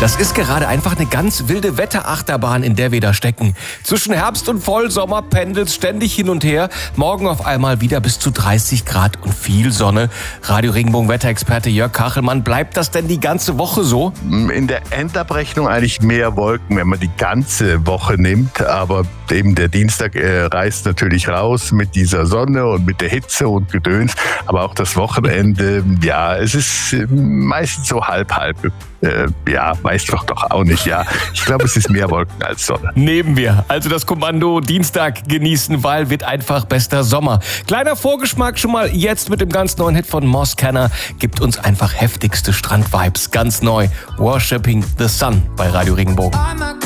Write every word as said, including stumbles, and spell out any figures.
Das ist gerade einfach eine ganz wilde Wetterachterbahn, in der wir da stecken. Zwischen Herbst und Vollsommer pendelt ständig hin und her. Morgen auf einmal wieder bis zu dreißig Grad und viel Sonne. Radio Regenbogen Wetterexperte Jörg Kachelmann, bleibt das denn die ganze Woche so? In der Endabrechnung eigentlich mehr Wolken, wenn man die ganze Woche nimmt. Aber eben der Dienstag äh, reißt natürlich raus mit dieser Sonne und mit der Hitze und Gedöns. Aber auch das Wochenende, ja, es ist äh, meistens so halb-halb. Äh, ja, weiß doch doch auch nicht, ja. Ich glaube, es ist mehr Wolken als Sonne. Nehmen wir. Also das Kommando Dienstag genießen, weil wird einfach bester Sommer. Kleiner Vorgeschmack schon mal jetzt mit dem ganz neuen Hit von Moss Kenner. Gibt uns einfach heftigste Strandvibes. Ganz neu. Worshipping the Sun bei Radio Regenbogen.